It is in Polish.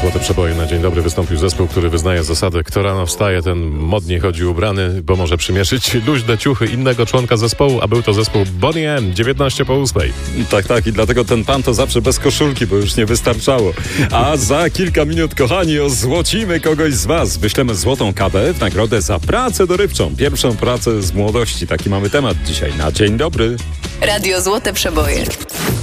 Złote Przeboje na dzień dobry wystąpił zespół, który wyznaje zasadę: kto rano wstaje, ten modnie chodzi ubrany, bo może przymierzyć luźne ciuchy innego członka zespołu, a był to zespół Boney M, 19:08. Tak, i dlatego ten pan to zawsze bez koszulki, bo już nie wystarczało. A za kilka minut, kochani, ozłocimy kogoś z was. Wyślemy złotą kawę w nagrodę za pracę dorywczą. Pierwszą pracę z młodości. Taki mamy temat dzisiaj na dzień dobry. Radio Złote Przeboje.